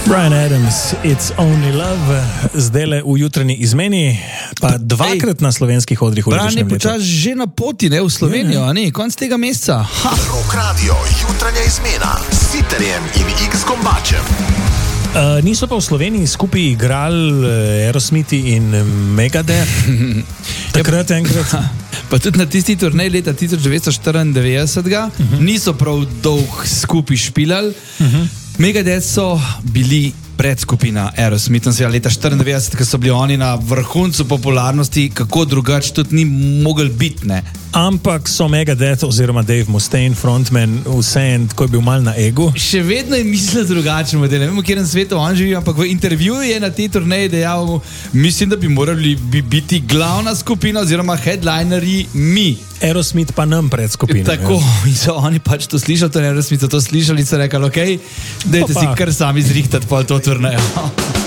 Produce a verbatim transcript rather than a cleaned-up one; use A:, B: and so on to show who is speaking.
A: Bryan Adams, It's Only Love, zdajle v jutranji izmeni, pa dvakrat na slovenskih odrih v letošnjem letu.
B: Bryan je počasi že na poti, ne, v Slovenijo, a ne, konc tega meseca. Ha.
C: Rock Radio, jutranja izmena s Siterjem in X-Gombačem.
A: Uh, niso pa v Sloveniji skupaj igrali uh, Aerosmithi in Megadeth. Takrat enkrat.
B: Pa tudi na tisti turnej leta tisoč devetsto štiriindevetdeset uh-huh. niso prav dolg skupaj špilali. Uh-huh. Megadeth so bili predskupina Aerosmithom, seveda leta štiriindevetdeset, ko so bili oni na vrhuncu popularnosti, kako drugače tudi ni mogel biti, ne.
A: Ampak so Megadeth oziroma Dave Mustaine, frontman, vseeno, ko je bil mal na egu.
B: Še vedno je mislil drugače, ne vem, v katerem svetu on živi, ampak v intervjuju je na tej turneji dejal, mislim, da bi morali bi biti glavna skupina oziroma headlinerji mi.
A: Aerosmith pa nam predskupina.
B: Tako, ja. In so oni pač to slišali, to Aerosmith so to slišali in so rekli, ok, dajte si kar sami zrihtati pol to turnejo.